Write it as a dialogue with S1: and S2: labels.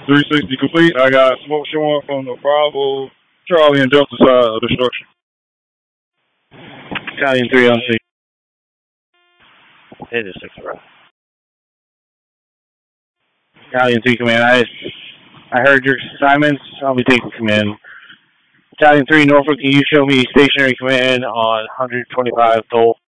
S1: 360 complete. I got smoke showing from the Bravo, Charlie, and Delta side of the structure.
S2: Italian 3 on 6. It is 6, bro. Italian 3 command. I heard your assignments. I'll be taking command. Italian 3 Norfolk, can you show me stationary command on 125 Dole?